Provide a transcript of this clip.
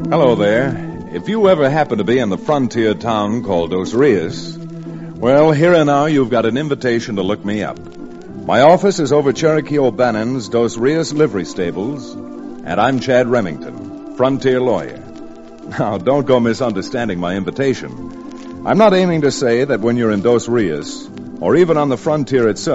Hello there. If you ever happen to be in the frontier town called Dos Rios, well, here and now you've got an invitation to look me up. My office is over Cherokee O'Bannon's Dos Rios livery stables, and I'm Chad Remington, frontier lawyer. Now, don't go misunderstanding my invitation. I'm not aiming to say that when you're in Dos Rios, or even on the frontier itself,